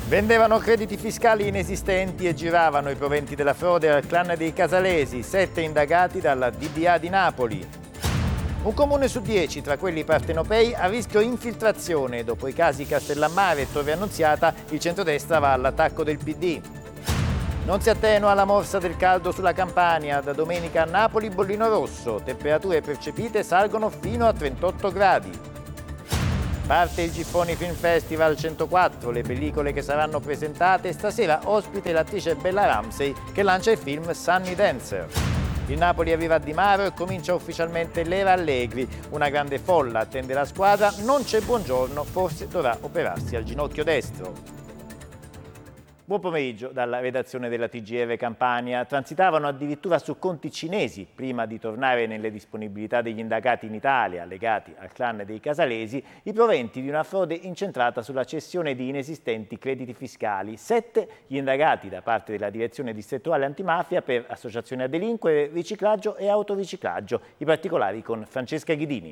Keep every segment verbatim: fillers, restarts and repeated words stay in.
Vendevano crediti fiscali inesistenti e giravano i proventi della frode al clan dei Casalesi, sette indagati dalla D D A di Napoli. Un comune su dieci tra quelli partenopei a rischio infiltrazione. Dopo i casi Castellammare e Torre Annunziata, il centrodestra va all'attacco del P D. Non si attenua la morsa del caldo sulla Campania. Da domenica a Napoli bollino rosso. Temperature percepite salgono fino a trentotto gradi. Parte il Giffoni Film Festival centoquattro, le pellicole che saranno presentate. Stasera ospite l'attrice Bella Ramsey che lancia il film Sunny Dancer. Il Napoli arriva a Di Maro e comincia ufficialmente l'era Allegri. Una grande folla attende la squadra, non c'è buongiorno, forse dovrà operarsi al ginocchio destro. Buon pomeriggio dalla redazione della T G R Campania. Transitavano addirittura su conti cinesi prima di tornare nelle disponibilità degli indagati in Italia, legati al clan dei Casalesi, i proventi di una frode incentrata sulla cessione di inesistenti crediti fiscali. Sette gli indagati da parte della Direzione Distrettuale Antimafia per associazione a delinquere, riciclaggio e autoriciclaggio. I particolari con Francesca Ghidini.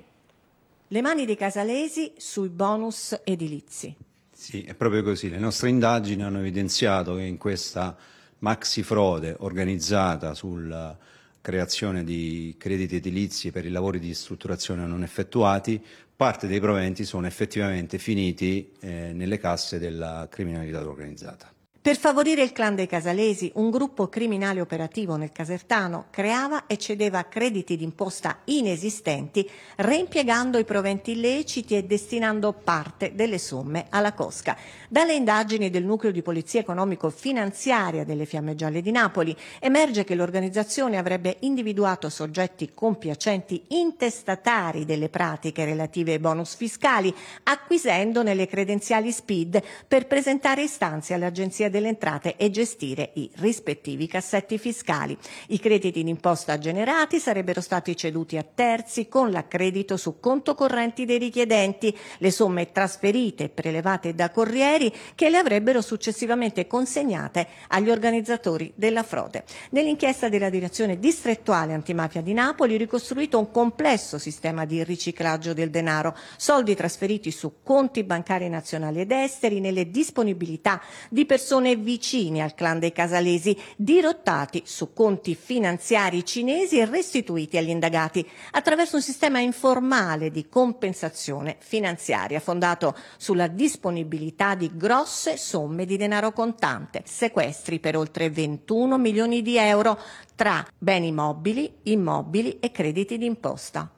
Le mani dei Casalesi sui bonus edilizi. Sì, è proprio così. Le nostre indagini hanno evidenziato che in questa maxi frode organizzata sulla creazione di crediti edilizi per i lavori di ristrutturazione non effettuati, parte dei proventi sono effettivamente finiti eh, nelle casse della criminalità organizzata. Per favorire il clan dei Casalesi, un gruppo criminale operativo nel Casertano creava e cedeva crediti d'imposta inesistenti, reimpiegando i proventi illeciti e destinando parte delle somme alla cosca. Dalle indagini del nucleo di polizia economico-finanziaria delle Fiamme Gialle di Napoli emerge che l'organizzazione avrebbe individuato soggetti compiacenti intestatari delle pratiche relative ai bonus fiscali, acquisendone le credenziali S P I D per presentare istanze all'Agenzia delle Entrate e gestire i rispettivi cassetti fiscali. I crediti d'imposta generati sarebbero stati ceduti a terzi con l'accredito su conto correnti dei richiedenti, le somme trasferite e prelevate da corrieri che le avrebbero successivamente consegnate agli organizzatori della frode. Nell'inchiesta della Direzione Distrettuale Antimafia di Napoli è ricostruito un complesso sistema di riciclaggio del denaro, soldi trasferiti su conti bancari nazionali ed esteri nelle disponibilità di persone vicini al clan dei Casalesi, dirottati su conti finanziari cinesi e restituiti agli indagati attraverso un sistema informale di compensazione finanziaria fondato sulla disponibilità di grosse somme di denaro contante, sequestri per oltre ventuno milioni di euro tra beni mobili, immobili e crediti d'imposta.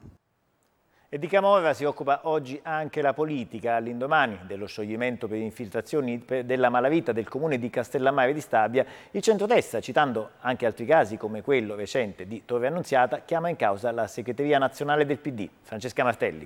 E di camorra si occupa oggi anche la politica. All'indomani dello scioglimento per infiltrazioni della malavita del comune di Castellammare di Stabia, il centrodestra, citando anche altri casi come quello recente di Torre Annunziata, chiama in causa la segreteria nazionale del P D. Francesca Martelli.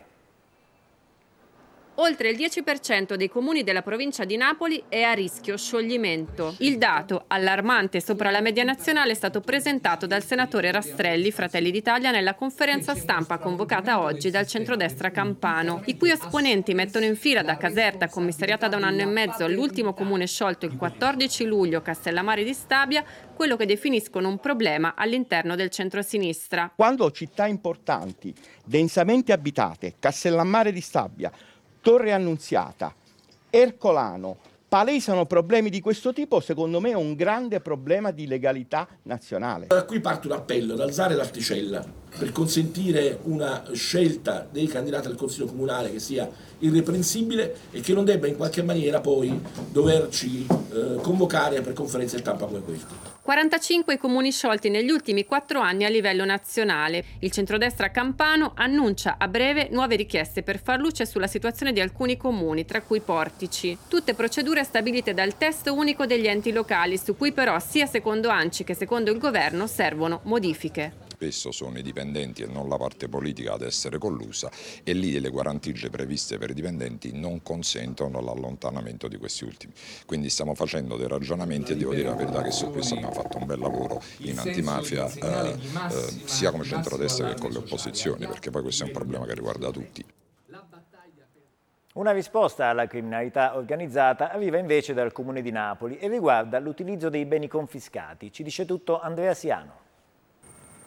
Oltre il dieci per cento dei comuni della provincia di Napoli è a rischio scioglimento. Il dato, allarmante sopra la media nazionale, è stato presentato dal senatore Rastrelli, Fratelli d'Italia, nella conferenza stampa convocata oggi dal centrodestra campano, i cui esponenti mettono in fila da Caserta, commissariata da un anno e mezzo, all'ultimo comune sciolto il quattordici luglio, Castellammare di Stabia, quello che definiscono un problema all'interno del centrosinistra. Quando città importanti, densamente abitate, Castellammare di Stabia, Torre Annunziata, Ercolano, palesano problemi di questo tipo, secondo me è un grande problema di legalità nazionale. Da qui parte un appello ad alzare l'asticella per consentire una scelta dei candidati al Consiglio Comunale che sia irreprensibile e che non debba in qualche maniera poi doverci eh, convocare per conferenze stampa come queste. quarantacinque i comuni sciolti negli ultimi quattro anni a livello nazionale. Il centrodestra campano annuncia a breve nuove richieste per far luce sulla situazione di alcuni comuni, tra cui Portici. Tutte procedure stabilite dal testo unico degli enti locali, su cui però sia secondo ANCI che secondo il governo servono modifiche. Spesso sono i dipendenti e non la parte politica ad essere collusa e lì le guarentigie previste per i dipendenti non consentono l'allontanamento di questi ultimi. Quindi stiamo facendo dei ragionamenti e devo dire la verità che su questo abbiamo fatto un bel lavoro in antimafia eh, eh, sia come centrodestra che con le opposizioni, perché poi questo è un problema che riguarda tutti. Una risposta alla criminalità organizzata arriva invece dal Comune di Napoli e riguarda l'utilizzo dei beni confiscati. Ci dice tutto Andrea Siano.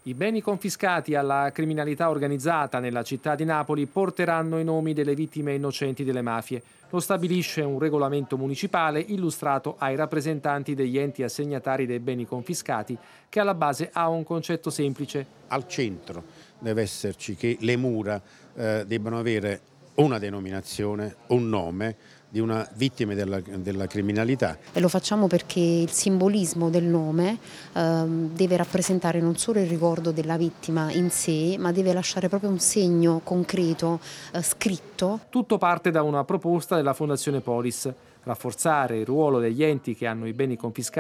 I beni confiscati alla criminalità organizzata nella città di Napoli porteranno i nomi delle vittime innocenti delle mafie. Lo stabilisce un regolamento municipale illustrato ai rappresentanti degli enti assegnatari dei beni confiscati, che alla base ha un concetto semplice. Al centro deve esserci che le mura eh, debbano avere una denominazione, un nome di una vittima della, della criminalità. E lo facciamo perché il simbolismo del nome eh, deve rappresentare non solo il ricordo della vittima in sé, ma deve lasciare proprio un segno concreto, eh, scritto. Tutto parte da una proposta della Fondazione Polis: rafforzare il ruolo degli enti che hanno i beni confiscati